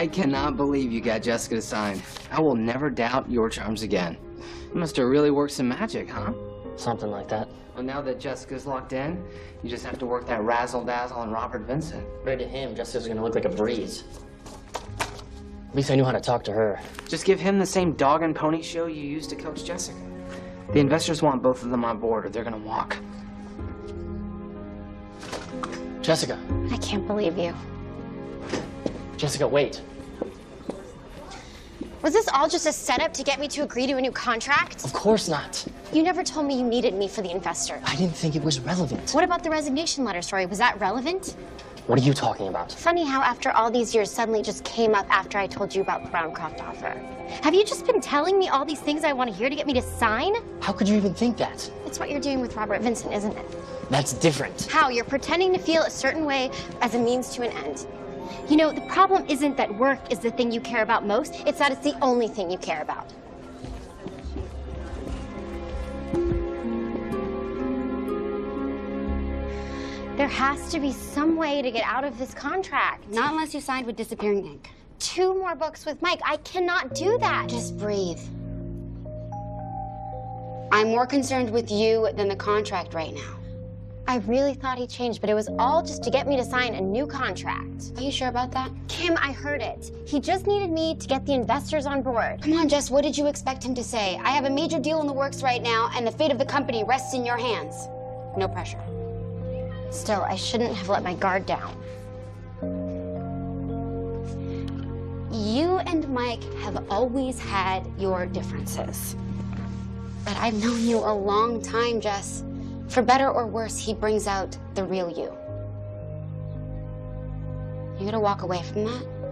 I cannot believe you got Jessica to sign. I will never doubt your charms again. You must have really worked some magic, huh? Something like that. Well, now that Jessica's locked in, you just have to work that razzle-dazzle on Robert Vincent. Right to him, Jessica's gonna look like a breeze. At least I knew how to talk to her. Just give him the same dog and pony show you used to coach Jessica. The investors want both of them on board or they're gonna walk. Jessica. I can't believe you. Jessica, wait. Was this all just a setup to get me to agree to a new contract? Of course not. You never told me you needed me for the investor. I didn't think it was relevant. What about the resignation letter story? Was that relevant? What are you talking about? Funny how after all these years suddenly just came up after I told you about the Browncroft offer. Have you just been telling me all these things I want to hear to get me to sign? How could you even think that? It's what you're doing with Robert Vincent, isn't it? That's different. How? You're pretending to feel a certain way as a means to an end. You know, the problem isn't that work is the thing you care about most, it's that it's the only thing you care about. There has to be some way to get out of this contract. Not unless you signed with Disappearing Ink. 2 more books with Mike. I cannot do that. Just breathe. I'm more concerned with you than the contract right now. I really thought he changed, but it was all just to get me to sign a new contract. Are you sure about that? Kim, I heard it. He just needed me to get the investors on board. Come on, Jess, what did you expect him to say? I have a major deal in the works right now, and the fate of the company rests in your hands. No pressure. Still, I shouldn't have let my guard down. You and Mike have always had your differences. But I've known you a long time, Jess. For better or worse, he brings out the real you. You gonna walk away from that?